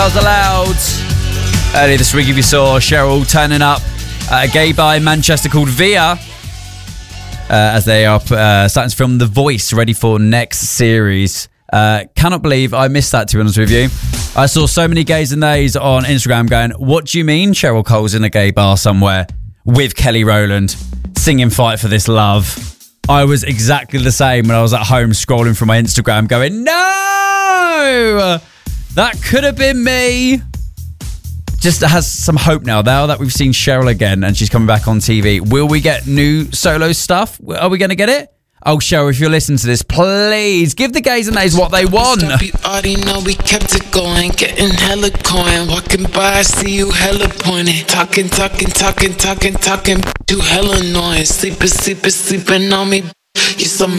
Allowed. Earlier this week, if you saw Cheryl turning up at a gay bar in Manchester called Via, as they are starting to film The Voice, ready for next series. Cannot believe I missed that, to be honest with you. I saw so many gays and theys on Instagram going, what do you mean Cheryl Cole's in a gay bar somewhere with Kelly Rowland singing Fight for This Love? I was exactly the same when I was at home scrolling through my Instagram going, no! That could have been me. Just has some hope now that we've seen Cheryl again and she's coming back on TV. Will we get new solo stuff? Are we going to get it? Oh, Cheryl, if you're listening to this, please give the gays and nays what they want. You already know we kept it going, getting hella coin. Walking by, I see you hella pointing. Talking, too hella annoying. Sleeping on me, you so